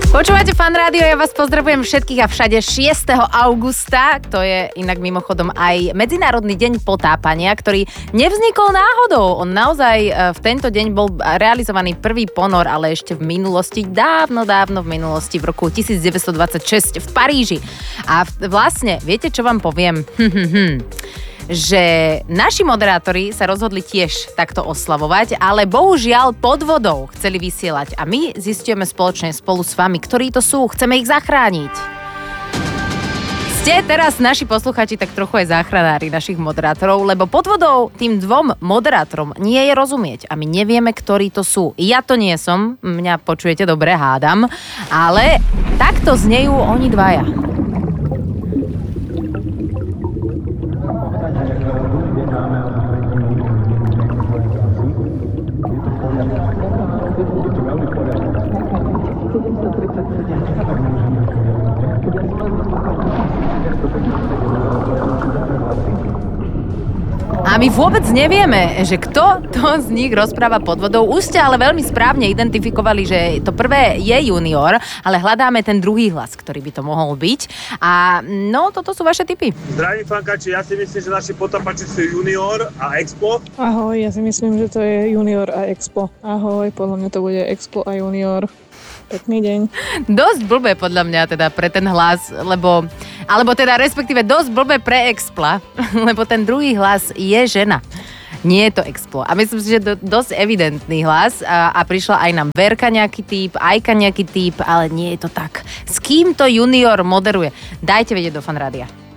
Počúvate Fan Rádio, ja vás pozdravujem všetkých a všade 6. augusta, to je inak mimochodom aj Medzinárodný deň potápania, ktorý nevznikol náhodou. On naozaj v tento deň bol realizovaný prvý ponor, ale ešte v minulosti, dávno v minulosti, v roku 1926 v Paríži. A vlastne, viete, čo vám poviem? Že naši moderátori sa rozhodli tiež takto oslavovať, ale bohužiaľ pod vodou chceli vysielať a my zistíme spoločne spolu s vami, ktorí to sú, chceme ich zachrániť. Ste teraz naši posluchači tak trochu aj záchranári našich moderátorov, lebo pod vodou tým dvom moderátorom nie je rozumieť a my nevieme, ktorí to sú. Ja to nie som, mňa počujete dobre, hádam, ale takto znejú oni dvaja. A my vôbec nevieme, že kto to z nich rozpráva pod vodou. Už ste ale veľmi správne identifikovali, že to prvé je junior, ale hľadáme ten druhý hlas, ktorý by to mohol byť. A no, toto sú vaše tipy. Zdravím, fankači, ja si myslím, že naši potápači sú junior a Expo. Ahoj, ja si myslím, že to je junior a Expo. Ahoj, podľa mňa to bude Expo a junior. Pekný deň. Dosť blbé podľa mňa teda pre ten hlas, alebo teda respektíve dosť blbé pre Expla, lebo ten druhý hlas je žena. Nie je to Explo. A myslím si, že dosť evidentný hlas a prišla aj nám Verka nejaký typ, Ajka nejaký typ, ale nie je to tak. S kým to junior moderuje? Dajte vedieť do Fan Rádia.